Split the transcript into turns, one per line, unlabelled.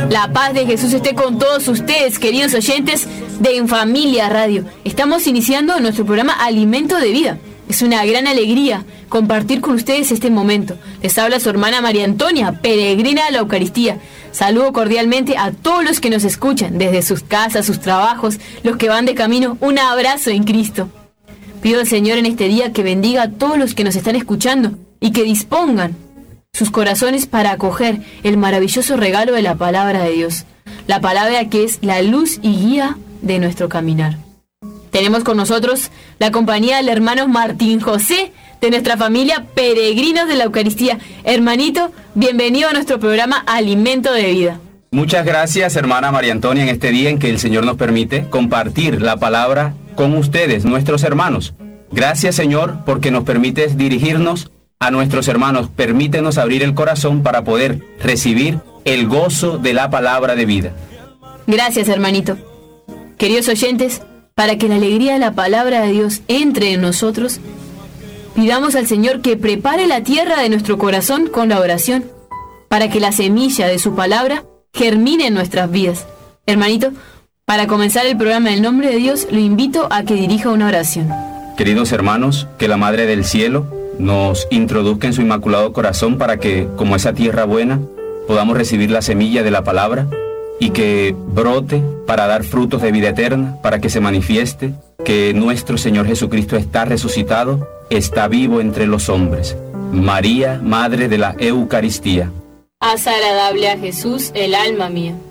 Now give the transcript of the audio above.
La paz de Jesús esté con todos ustedes, queridos oyentes de En Familia Radio. Estamos iniciando nuestro programa Alimento de Vida. Es una gran alegría compartir con ustedes este momento. Les habla su hermana María Antonia, peregrina a la Eucaristía. Saludo cordialmente a todos los que nos escuchan, desde sus casas, sus trabajos, los que van de camino. Un abrazo en Cristo. Pido al Señor en este día que bendiga a todos los que nos están escuchando y que dispongan sus corazones para acoger el maravilloso regalo de la palabra de Dios. La palabra que es la luz y guía de nuestro caminar. Tenemos con nosotros la compañía del hermano Martín José, de nuestra familia Peregrinos de la Eucaristía. Hermanito, bienvenido a nuestro programa Alimento de Vida.
Muchas gracias, hermana María Antonia, en este día en que el Señor nos permite compartir la palabra con ustedes, nuestros hermanos. Gracias, Señor, porque nos permites dirigirnos a nuestros hermanos. Permítenos abrir el corazón para poder recibir el gozo de la palabra de vida.
Gracias, hermanito. Queridos oyentes, para que la alegría de la palabra de Dios entre en nosotros, pidamos al Señor que prepare la tierra de nuestro corazón con la oración, para que la semilla de su palabra germine en nuestras vidas. Hermanito, para comenzar el programa en el nombre de Dios, lo invito a que dirija una oración.
Queridos hermanos, que la Madre del Cielo nos introduzca en su inmaculado corazón para que, como esa tierra buena, podamos recibir la semilla de la palabra y que brote para dar frutos de vida eterna, para que se manifieste que nuestro Señor Jesucristo está resucitado, está vivo entre los hombres. María, Madre de la Eucaristía.
Haz agradable a Jesús el alma mía.